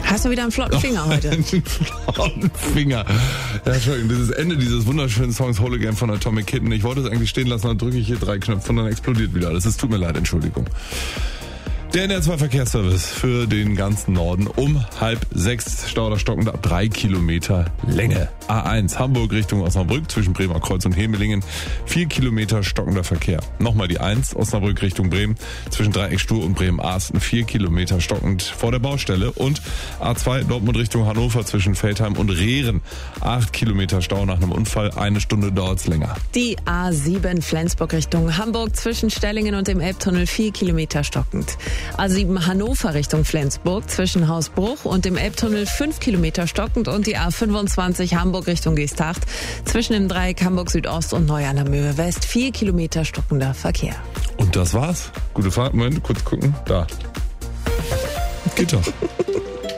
Hast du wieder einen flotten Finger heute? Einen flotten Finger. Ja, Entschuldigung, dieses Ende dieses wunderschönen Songs Whole Again von Atomic Kitten. Ich wollte es eigentlich stehen lassen, dann drücke ich hier 3 Knöpfe und dann explodiert wieder alles. Es tut mir leid, Entschuldigung. Der NDR2 Verkehrsservice für den ganzen Norden um 5:30. Stau oder stockend ab 3 Kilometer Länge. A1 Hamburg Richtung Osnabrück zwischen Bremer Kreuz und Hemelingen 4 Kilometer stockender Verkehr. Nochmal die 1 Osnabrück Richtung Bremen zwischen Dreieckstuhl und Bremen-Arsten 4 Kilometer stockend vor der Baustelle. Und A2 Dortmund Richtung Hannover zwischen Veltheim und Rehren 8 Kilometer Stau nach einem Unfall. 1 Stunde dauert's länger. Die A7 Flensburg Richtung Hamburg zwischen Stellingen und dem Elbtunnel 4 Kilometer stockend. A7 Hannover Richtung Flensburg zwischen Hausbruch und dem Elbtunnel 5 Kilometer stockend und die A25 Hamburg Richtung Geesthacht zwischen dem Dreieck Hamburg Südost und Neu an der Möhe West 4 Kilometer stockender Verkehr. Und das war's. Gute Fahrt. Moment, kurz gucken. Da. Geht doch.